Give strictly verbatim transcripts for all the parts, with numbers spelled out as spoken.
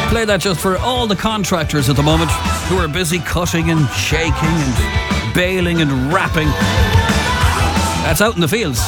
Play that just for all the contractors at the moment who are busy cutting and shaking and baling and wrapping. That's out in the fields.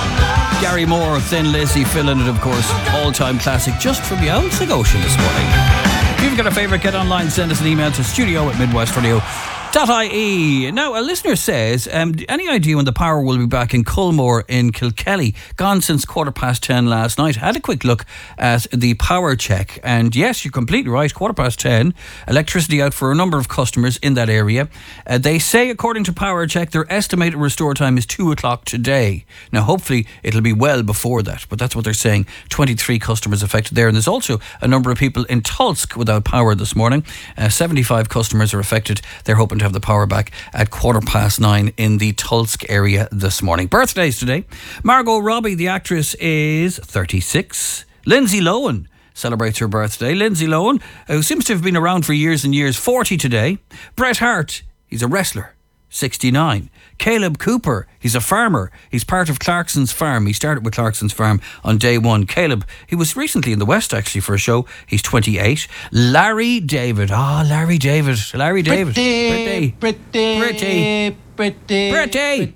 Gary Moore, Thin Lizzy filling it, of course. All-time classic just from the old Ocean this morning. If you've got a favourite, get online, send us an email to studio at midwest radio dot I E. Now, a listener says, um, any idea when the power will be back in Culmore in Kilkelly? Gone since quarter past ten last night. Had a quick look at the power check, and yes, you're completely right, quarter past ten, electricity out for a number of customers in that area. Uh, they say, according to power check, their estimated restore time is two o'clock today. Now, hopefully it'll be well before that, but that's what they're saying. twenty-three customers affected there, and there's also a number of people in Tulsk without power this morning. Uh, seventy-five customers are affected. They're hoping to have the power back at quarter past nine in the Tulsk area this morning. Birthdays today. Margot Robbie, the actress, is thirty-six. Lindsay Lohan celebrates her birthday. Lindsay Lohan, who seems to have been around for years and years, forty today. Bret Hart, he's a wrestler, sixty-nine. Caleb Cooper, he's a farmer. He's part of Clarkson's Farm. He started with Clarkson's Farm on day one. Caleb, he was recently in the West actually for a show. He's twenty-eight. Larry David. Ah, oh, Larry David. Larry David. Pretty, pretty, pretty, pretty, pretty,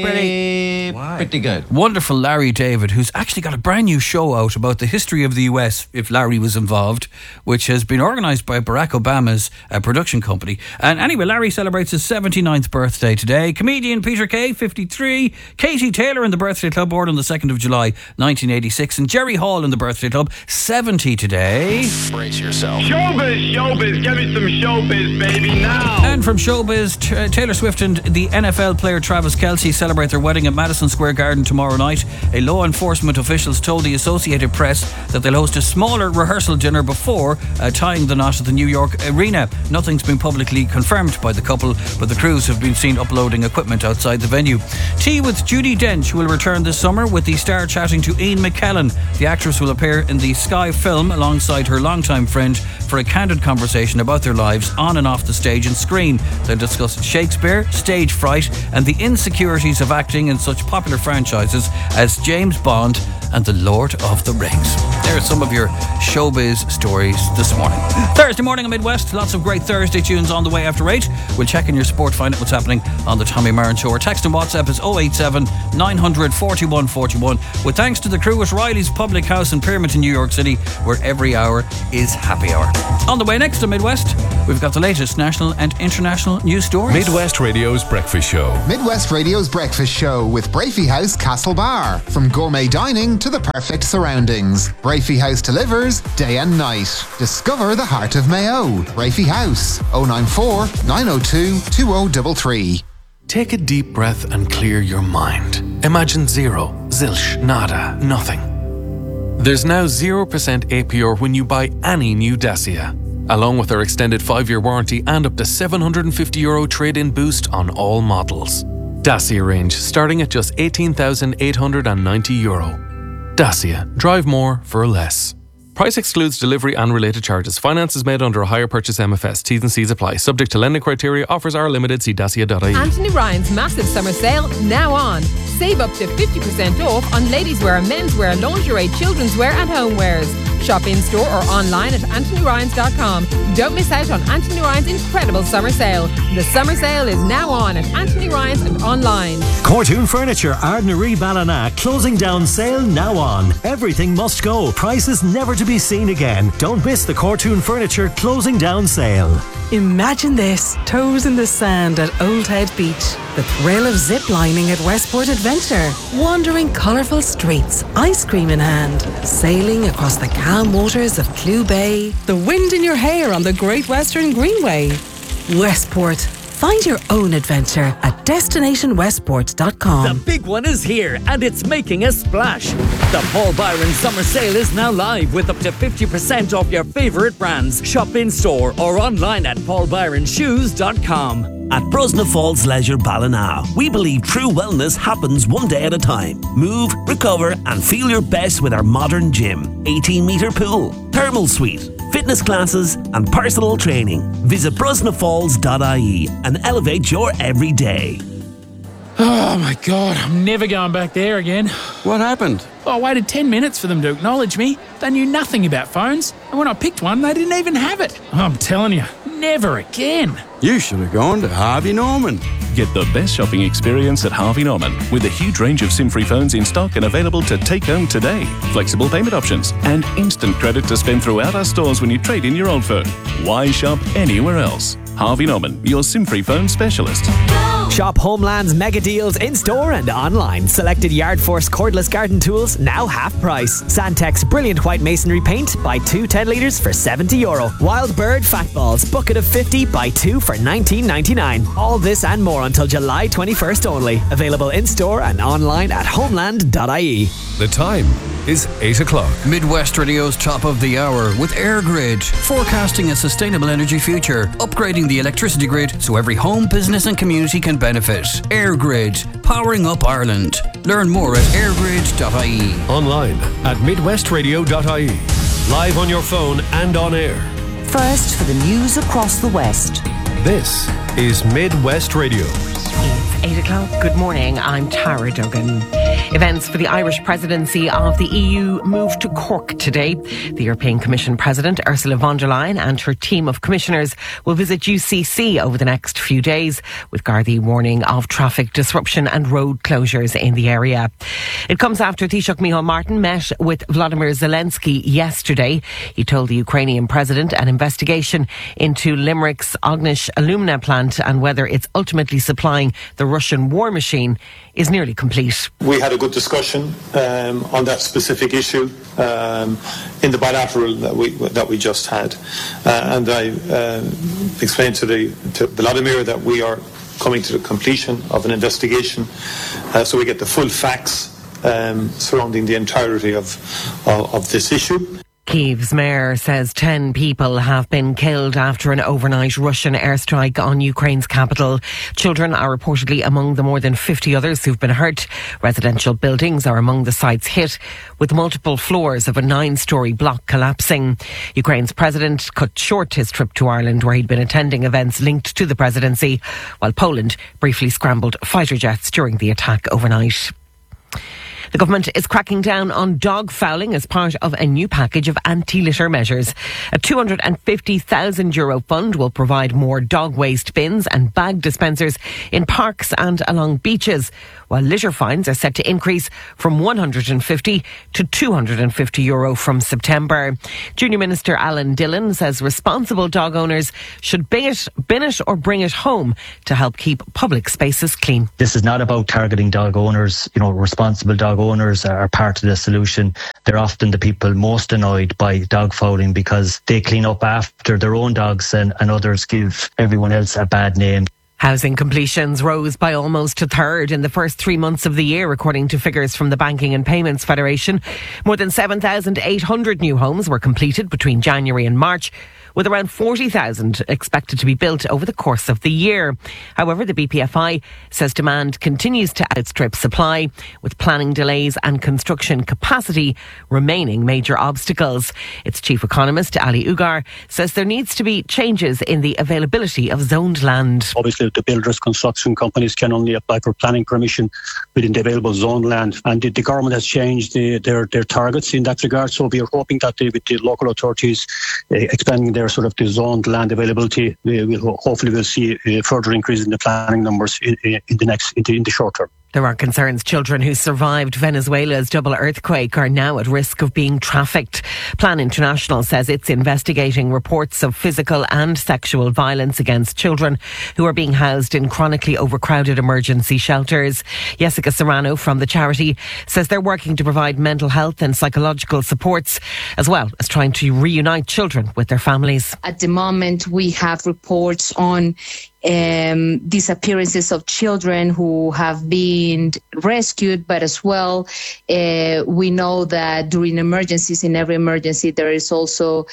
pretty, pretty good. Wonderful Larry David, who's actually got a brand new show out about the history of the U S, if Larry was involved, which has been organised by Barack Obama's uh, production company. And anyway, Larry celebrates his seventy-ninth birthday today. Comedian Peter Kay, fifty-three. Katie Taylor in the Birthday Club, born on the second of July, nineteen eighty-six. And Jerry Hall in the Birthday Club, seventy today. Brace yourself. Showbiz, showbiz, give me some showbiz, baby, now. And from showbiz, t- uh, Taylor Swift and the N F L player Travis Kelce celebrate their wedding at Madison Square Garden tomorrow night. A law enforcement officials told the Associated Press that they'll host a smaller rehearsal dinner before uh, tying the knot at the New York Arena. Nothing's been publicly confirmed by the couple, but the crews have been seen uploading equipment outside the venue. Tea with Judi Dench will return this summer, with the star chatting to Ian McKellen. The actress will appear in the Sky film alongside her longtime friend for a candid conversation about their lives on and off the stage and screen. They'll discuss Shakespeare, stage fright, and the insecurities of acting in such popular franchises as James Bond and The Lord of the Rings. There are some of your showbiz stories this morning. Thursday morning on Midwest, lots of great Thursday tunes on the way after eight. We'll check in your sport, find out what's happening on the Tommy Marin Show. Our text and WhatsApp is oh eight seven, nine hundred, forty-one forty-one. With thanks to the crew at Riley's Public House in Pyramid in New York City, where every hour is happy hour. On the way next to Midwest, we've got the latest national and international news stories. Midwest Radio's Breakfast Show. Midwest Radio's Breakfast Show with Brafey House Castlebar. From gourmet dining to the perfect surroundings, Brafey House delivers day and night. Discover the heart of Mayo. Brafey House, oh nine four, nine oh two, two oh three three. Take a deep breath and clear your mind. Imagine zero, zilch, nada, nothing. There's now zero percent A P R when you buy any new Dacia, along with our extended five-year warranty and up to seven hundred fifty euro trade-in boost on all models. Dacia range starting at just eighteen thousand eight hundred ninety euro. Dacia. Drive more for less. Price excludes delivery and related charges. Finance is made under a hire purchase M F S. T's and C's apply. Subject to lending criteria. Offers are limited. See dacia dot I E. Anthony Ryan's massive summer sale now on. Save up to fifty percent off on ladies' wear, men's wear, lingerie, children's wear and homewares. Shop in store or online at anthony ryans dot com. Don't miss out on Anthony Ryan's incredible summer sale. The summer sale is now on at Anthony Ryan's and online. Cortoon Furniture, Ardnaree Ballina, closing down sale now on. Everything must go. Prices never to be seen again. Don't miss the Cortoon Furniture closing down sale. Imagine this, toes in the sand at Old Head Beach. The thrill of zip-lining at Westport Adventure. Wandering colourful streets, ice cream in hand. Sailing across the calm waters of Clew Bay. The wind in your hair on the Great Western Greenway. Westport. Find your own adventure at destination westport dot com. The big one is here, and it's making a splash. The Paul Byron Summer Sale is now live with up to fifty percent off your favourite brands. Shop in store or online at paul byron shoes dot com. At Brosna Falls Leisure Ballina, we believe true wellness happens one day at a time. Move, recover, and feel your best with our modern gym, eighteen metre pool, thermal suite, fitness classes, and personal training. Visit brosna falls dot I E and elevate your everyday. Oh my God, I'm never going back there again. What happened? I waited ten minutes for them to acknowledge me. They knew nothing about phones, and when I picked one, they didn't even have it. I'm telling you, never again. You should have gone to Harvey Norman. Get the best shopping experience at Harvey Norman with a huge range of SIM-free phones in stock and available to take home today. Flexible payment options and instant credit to spend throughout our stores when you trade in your old phone. Why shop anywhere else? Harvey Norman, your SIM-free phone specialist. Shop Homeland's mega deals in-store and online. Selected Yard Force cordless garden tools, now half price. Sandtex brilliant white masonry paint, buy two ten litres for seventy euro. Wild Bird fat balls, bucket of fifty, buy two for nineteen ninety-nine. All this and more until July twenty-first only. Available in-store and online at homeland dot I E. The time is eight o'clock. Midwest Radio's top of the hour with EirGrid, forecasting a sustainable energy future, upgrading the electricity grid so every home, business and community can benefit. EirGrid, powering up Ireland. Learn more at airgrid dot I E. Online at midwest radio dot I E. Live on your phone and on air. First for the news across the West. This is Midwest Radio. It's eight o'clock. Good morning. I'm Tara Duggan. Events for the Irish presidency of the E U move to Cork today. The European Commission President Ursula von der Leyen and her team of commissioners will visit U C C over the next few days, with Gardaí warning of traffic disruption and road closures in the area. It comes after Taoiseach Micheál Martin met with Vladimir Zelensky yesterday. He told the Ukrainian president an investigation into Limerick's Ognish alumina plant and whether it's ultimately supplying the Russian war machine is nearly complete. We had a good discussion um, on that specific issue um, in the bilateral that we that we just had, uh, and I uh, explained to the to Vladimir that we are coming to the completion of an investigation, uh, so we get the full facts um, surrounding the entirety of of, of this issue. Kyiv's mayor says ten people have been killed after an overnight Russian airstrike on Ukraine's capital. Children are reportedly among the more than fifty others who've been hurt. Residential buildings are among the sites hit, with multiple floors of a nine-storey block collapsing. Ukraine's president cut short his trip to Ireland, where he'd been attending events linked to the presidency, while Poland briefly scrambled fighter jets during the attack overnight. The government is cracking down on dog fouling as part of a new package of anti-litter measures. A two hundred fifty thousand euro fund will provide more dog waste bins and bag dispensers in parks and along beaches, while litter fines are set to increase from one hundred fifty to two hundred fifty euro from September. Junior Minister Alan Dillon says responsible dog owners should bin it, bin it or bring it home to help keep public spaces clean. This is not about targeting dog owners. You know, responsible dog owners are part of the solution. They're often the people most annoyed by dog fouling because they clean up after their own dogs and, and others give everyone else a bad name. Housing completions rose by almost a third in the first three months of the year, according to figures from the Banking and Payments Federation. More than seven thousand eight hundred new homes were completed between January and March, with around forty thousand expected to be built over the course of the year. However, the B P F I says demand continues to outstrip supply, with planning delays and construction capacity remaining major obstacles. Its chief economist, Ali Ugar, says there needs to be changes in the availability of zoned land. Obviously, the builders, construction companies can only apply for planning permission within the available zoned land. And the, the government has changed the, their, their targets in that regard. So we are hoping that the, with the local authorities uh, expanding their sort of the zoned land availability, we will hopefully we'll see a further increase in the planning numbers in, in the next in the, in the short term. There are concerns children who survived Venezuela's double earthquake are now at risk of being trafficked. Plan International says it's investigating reports of physical and sexual violence against children who are being housed in chronically overcrowded emergency shelters. Jessica Serrano from the charity says they're working to provide mental health and psychological supports, as well as trying to reunite children with their families. At the moment, we have reports on Um, disappearances of children who have been rescued, but as well, uh, we know that during emergencies, in every emergency, there is also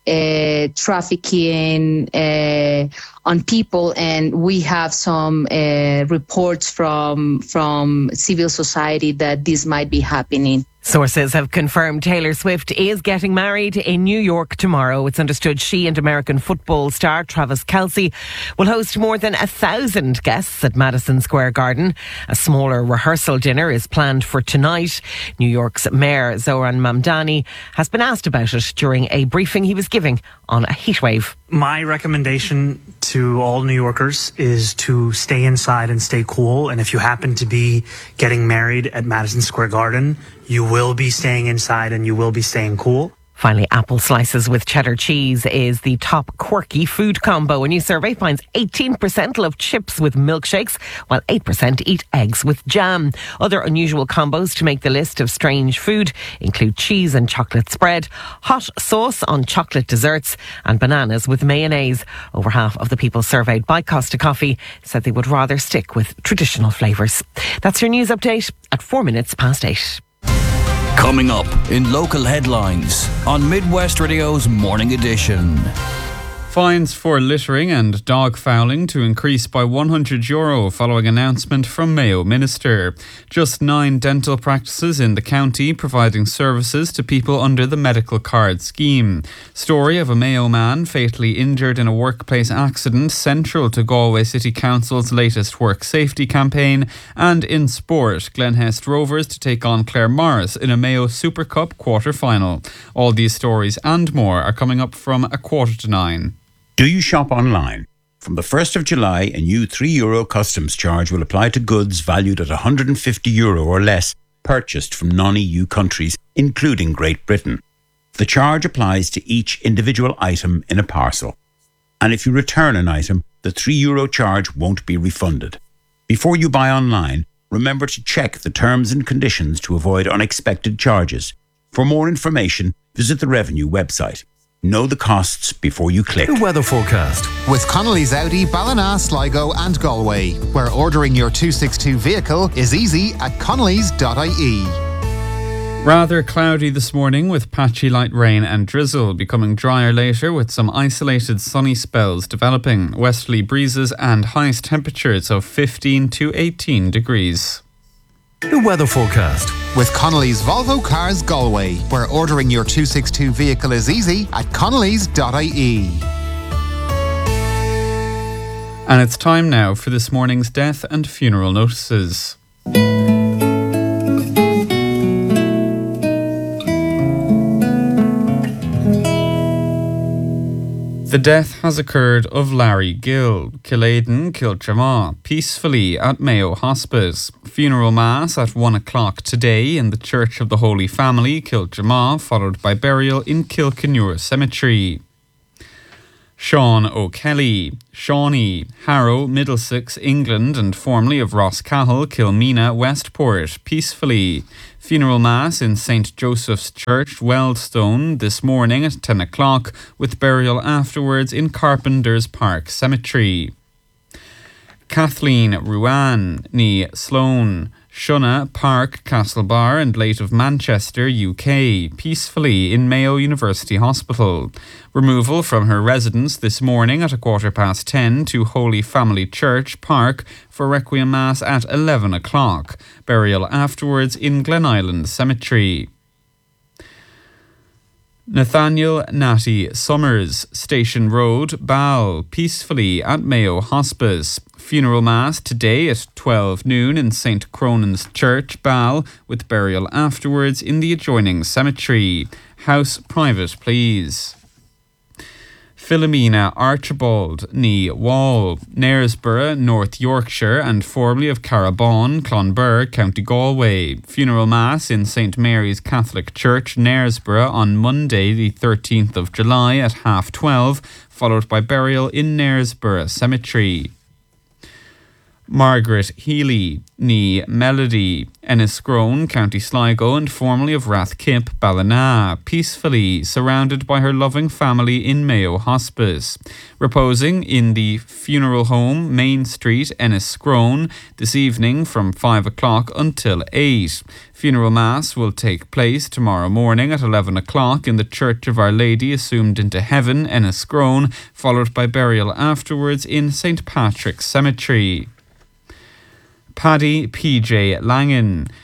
uh, trafficking uh, on people, and we have some uh, reports from from civil society that this might be happening. Sources have confirmed Taylor Swift is getting married in New York tomorrow. It's understood she and American football star Travis Kelce will host more than a thousand guests at Madison Square Garden. A smaller rehearsal dinner is planned for tonight. New York's Mayor Zoran Mamdani has been asked about it during a briefing he was giving on a heatwave. My recommendation to all New Yorkers is to stay inside and stay cool. And if you happen to be getting married at Madison Square Garden, you will be staying inside and you will be staying cool. Finally, apple slices with cheddar cheese is the top quirky food combo. A new survey finds eighteen percent love chips with milkshakes, while eight percent eat eggs with jam. Other unusual combos to make the list of strange food include cheese and chocolate spread, hot sauce on chocolate desserts, and bananas with mayonnaise. Over half of the people surveyed by Costa Coffee said they would rather stick with traditional flavours. That's your news update at four minutes past eight. Coming up in local headlines on Midwest Radio's Morning Edition. Fines for littering and dog fouling to increase by one hundred euro following announcement from Mayo Minister. Just nine dental practices in the county providing services to people under the medical card scheme. Story of a Mayo man fatally injured in a workplace accident central to Galway City Council's latest work safety campaign. And in sport, Glenhest Rovers to take on Clare Morris in a Mayo Super Cup quarter-final. All these stories and more are coming up from a quarter to nine. Do you shop online? From the first of July, a new three euro customs charge will apply to goods valued at one hundred fifty euro or less purchased from non-E U countries, including Great Britain. The charge applies to each individual item in a parcel. And if you return an item, the three euro charge won't be refunded. Before you buy online, remember to check the terms and conditions to avoid unexpected charges. For more information, visit the Revenue website. Know the costs before you click. The weather forecast. With Connolly's Audi, Ballina, Sligo and Galway, where ordering your two sixty-two vehicle is easy at connellys dot I E. Rather cloudy this morning with patchy light rain and drizzle, becoming drier later with some isolated sunny spells developing. Westerly breezes and highest temperatures of fifteen to eighteen degrees. The weather forecast. With Connolly's Volvo Cars Galway, where ordering your two sixty-two vehicle is easy at connellys dot I E. And it's time now for this morning's death and funeral notices. The death has occurred of Larry Gill, Killaden, Kiltramaw, peacefully at Mayo Hospice. Funeral mass at one o'clock today in the Church of the Holy Family, Kiltramaw, followed by burial in Kilkenure Cemetery. Sean O'Kelly, Shawnee, Harrow, Middlesex, England, and formerly of Roscahill, Kilmena, Westport, peacefully. Funeral mass in Saint Joseph's Church, Weldstone, this morning at ten o'clock, with burial afterwards in Carpenter's Park Cemetery. Kathleen Ruan, ní Sloan, Shuna Park, Castlebar, and late of Manchester, U K, peacefully in Mayo University Hospital. Removal from her residence this morning at a quarter past ten to Holy Family Church, Park, for Requiem Mass at eleven o'clock. Burial afterwards in Glen Island Cemetery. Nathaniel Natty Summers, Station Road, Ball, peacefully at Mayo Hospice. Funeral mass today at twelve noon in Saint Cronan's Church, Ball, with burial afterwards in the adjoining cemetery. House private, please. Philomena Archibald, ní Wall, Knaresborough, North Yorkshire, and formerly of Carabon, Clonbur, County Galway. Funeral mass in Saint Mary's Catholic Church, Knaresborough, on Monday, the thirteenth of July at half twelve, followed by burial in Knaresborough Cemetery. Margaret Healy, ní Melody, Enniscrone, County Sligo, and formerly of Rathkip, Ballina, peacefully surrounded by her loving family in Mayo Hospice. Reposing in the funeral home, Main Street, Enniscrone, this evening from five o'clock until eight. Funeral Mass will take place tomorrow morning at eleven o'clock in the Church of Our Lady Assumed into Heaven, Enniscrone, followed by burial afterwards in Saint Patrick's Cemetery. Paddy P J Langan,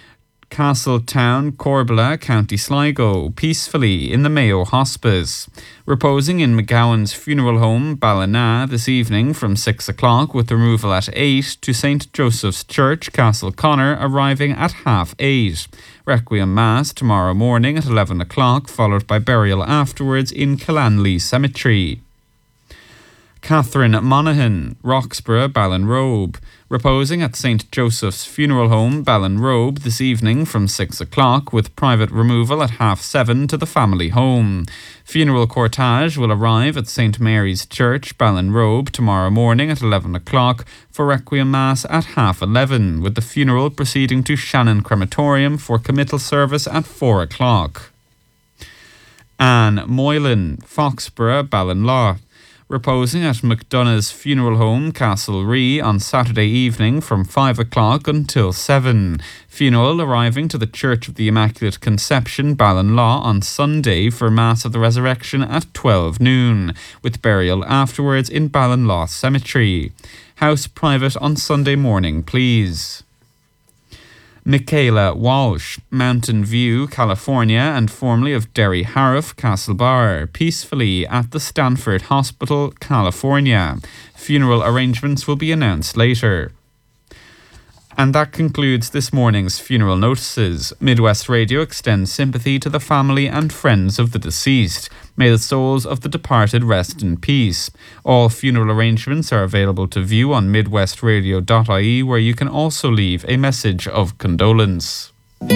Castletown, Corbala, County Sligo, peacefully in the Mayo Hospice. Reposing in McGowan's funeral home, Ballina, this evening from six o'clock with removal at eight to Saint Joseph's Church, Castleconnor, arriving at half eight. Requiem Mass tomorrow morning at eleven o'clock, followed by burial afterwards in Killanley Cemetery. Catherine Monaghan, Roxburgh, Ballinrobe. Reposing at Saint Joseph's Funeral Home, Ballinrobe, this evening from six o'clock with private removal at half seven to the family home. Funeral cortege will arrive at Saint Mary's Church, Ballinrobe, tomorrow morning at eleven o'clock for Requiem Mass at half eleven, with the funeral proceeding to Shannon Crematorium for committal service at four o'clock. Anne Moylan, Foxborough, Ballinlaw. Reposing at McDonough's Funeral Home, Castlerea, on Saturday evening from five o'clock until seven. Funeral arriving to the Church of the Immaculate Conception, Ballinlaw, on Sunday for Mass of the Resurrection at twelve noon, with burial afterwards in Ballinlaw Cemetery. House private on Sunday morning, please. Michaela Walsh, Mountain View, California, and formerly of Derry Harriff, Castlebar, peacefully at the Stanford Hospital, California. Funeral arrangements will be announced later. And that concludes this morning's funeral notices. Midwest Radio extends sympathy to the family and friends of the deceased. May the souls of the departed rest in peace. All funeral arrangements are available to view on midwest radio dot I E, where you can also leave a message of condolence.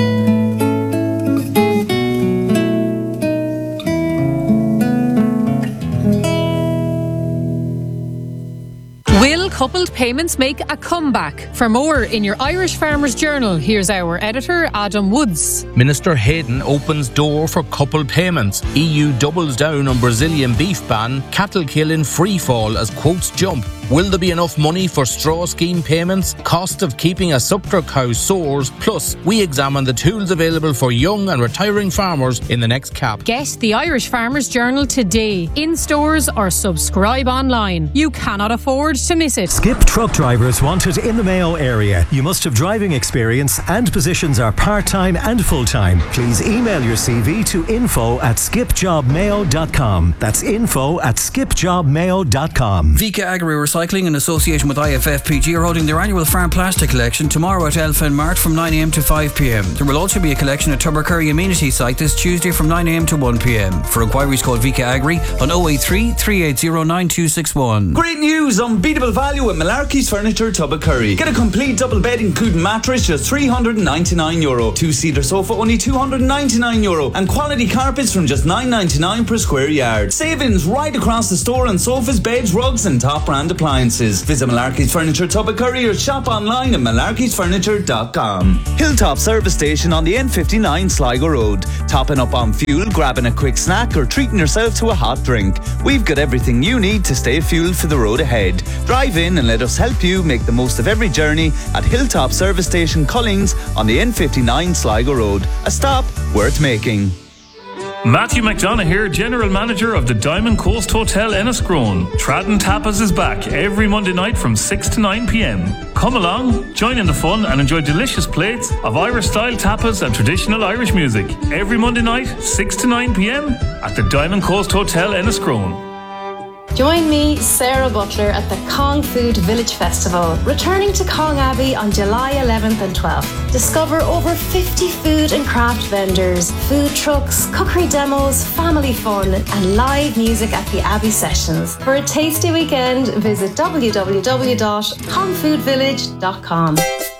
Will coupled payments make a comeback? For more in your Irish Farmers Journal, here's our editor, Adam Woods. Minister Hayden opens door for coupled payments. E U doubles down on Brazilian beef ban. Cattle kill in free fall as quotes jump. Will there be enough money for straw scheme payments? Cost of keeping a suckler cow soars. Plus, we examine the tools available for young and retiring farmers in the next cap. Get the Irish Farmers Journal today, in stores or subscribe online. You cannot afford to miss it. Skip truck drivers wanted in the Mayo area. You must have driving experience and positions are part-time and full-time. Please email your C V to info at skip job mayo dot com. That's info at skip job mayo dot com. Vika Agri Recycling, in association with I F F P G, are holding their annual farm plastic collection tomorrow at Elfin Mart from nine a m to five p m. There will also be a collection at Tubbercurry Amenity Site this Tuesday from nine a m to one p m. For inquiries, call Vika Agri on oh eight three, three eight zero, nine two six one. Great news! Unbeatable value at Malarkey's Furniture, Tubbercurry. Get a complete double bed including mattress, just three hundred ninety-nine euro. Two-seater sofa, only two hundred ninety-nine euro. And quality carpets from just nine ninety-nine per square yard. Savings right across the store on sofas, beds, rugs and top brand appliances. Visit Malarkey's Furniture, Tubbercurry, or shop online at malarkeys furniture dot com. Hilltop Service Station on the N fifty-nine Sligo Road. Topping up on fuel, grabbing a quick snack or treating yourself to a hot drink. We've got everything you need to stay fueled for the road ahead. Drive in and let us help you make the most of every journey at Hilltop Service Station Cullings on the N fifty-nine Sligo Road. A stop worth making. Matthew McDonough here, General Manager of the Diamond Coast Hotel Enniscrone. Tradden Tapas is back every Monday night from six to nine p m. Come along, join in the fun and enjoy delicious plates of Irish-style tapas and traditional Irish music. Every Monday night, six to nine p m at the Diamond Coast Hotel Enniscrone. Join me, Sarah Butler, at the Kong Food Village Festival, returning to Kong Abbey on July eleventh and twelfth. Discover over fifty food and craft vendors, food trucks, cookery demos, family fun, and live music at the Abbey Sessions. For a tasty weekend, visit w w w dot kong food village dot com.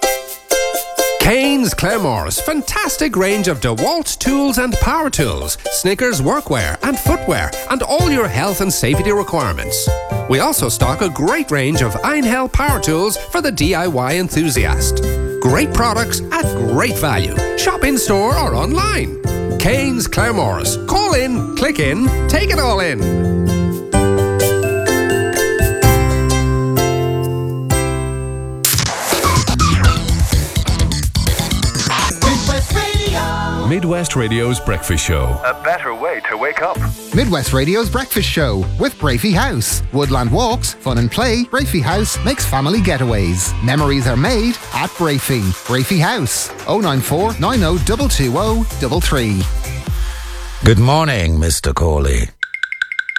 Kane's Claremores, fantastic range of DeWalt tools and power tools, Snickers workwear and footwear, and all your health and safety requirements. We also stock a great range of Einhell power tools for the D I Y enthusiast. Great products at great value. Shop in store or online. Kane's Claremores. Call in, click in, take it all in. Midwest Radio's breakfast show. A better way to wake up. Midwest Radio's breakfast show with Brafey House. Woodland walks, fun and play. Brafey House makes family getaways. Memories are made at Brafey. Brafey House. oh nine four nine oh two two oh three three. Good morning, Mister Corley.